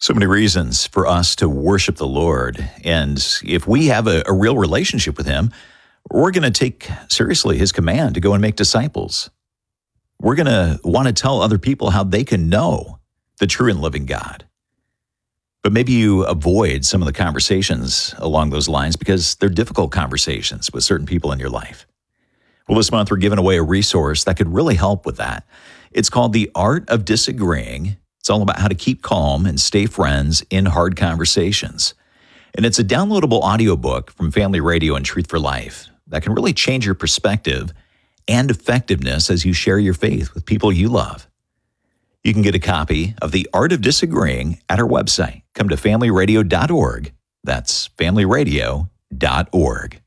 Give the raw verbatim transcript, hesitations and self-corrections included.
So many reasons for us to worship the Lord. And if we have a, a real relationship with Him, we're going to take seriously His command to go and make disciples. We're going to want to tell other people how they can know the true and living God. But maybe you avoid some of the conversations along those lines because they're difficult conversations with certain people in your life. Well, this month we're giving away a resource that could really help with that. It's called The Art of Disagreeing. It's all about how to keep calm and stay friends in hard conversations. And it's a downloadable audiobook from Family Radio and Truth for Life that can really change your perspective and effectiveness as you share your faith with people you love. You can get a copy of The Art of Disagreeing at our website. Come to family radio dot org. That's family radio dot org.